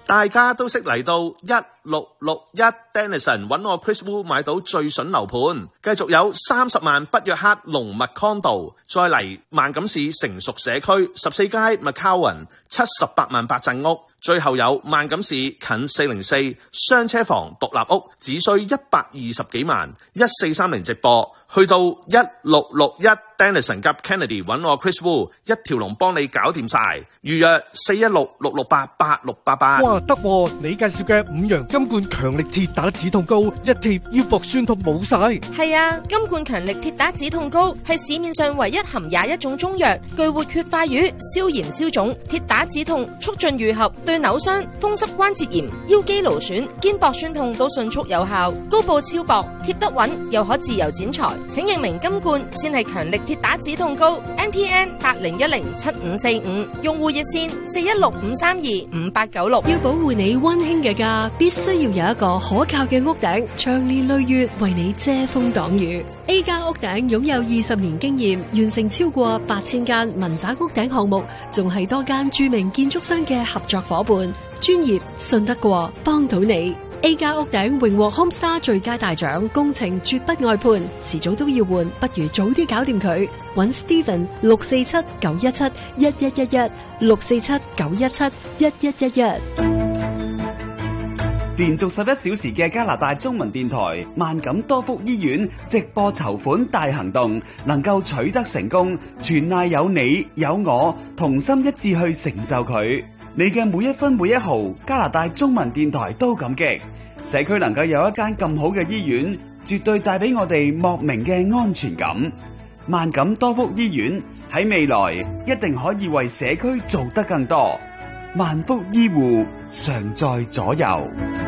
大家都識嚟到1661 Denison 揾我 Chris Wu 買到最筍樓盤，繼續有30萬北約克龍脈 condo， 再嚟萬錦市成熟社區14街 McCowan 78萬八陣屋，最後有萬錦市近404雙車房獨立屋，只需120幾萬，1430直播，去到1661 Denison 及 Kennedy 揾我 Chris Wu， 一條龍幫你搞掂晒，預約416-668-8688。 哇，得喎！你介紹嘅5羊金冠強力鐵打止痛膏，一貼腰膊酸痛冇晒。 係啊，金冠強力鐵打止痛膏係市面上唯一含21種中藥，具活血化瘀、消炎消腫、鐵打止痛、促進愈合，對扭傷、風濕關節炎、腰肌勞損、肩膊酸痛都迅速有效。膏布超薄，貼得穩，又可自由剪裁。請認明金冠先係強力鐵打止痛膏 ，NPN 80107545，用戶熱線416-532-5896。 要保護你溫馨嘅家，必須要有一個可靠嘅屋頂，長年累月為你遮風擋雨。A 家屋頂擁有20年經驗，完成超過8000間民宅屋頂項目，仲係多間著名建築商嘅合作伙伴，專業信得過，幫到你。A 家屋頂榮獲 Homestar 最佳大獎，工程絕不外判，遲早都要換，不如早啲搞掂佢。搵 Steven 647-917-1111 647-917-1111。 連續11小時嘅加拿大中文電台萬錦多福醫院直播籌款大行動能夠取得成功，全賴有你有我同心一致去成就佢。你嘅每一分每一毫，加拿大中文電台都感激。社區能夠有一間咁好嘅醫院，絕對帶俾我哋莫名嘅安全感。萬錦多福醫院喺未來一定可以為社區做得更多。萬福醫護常在左右。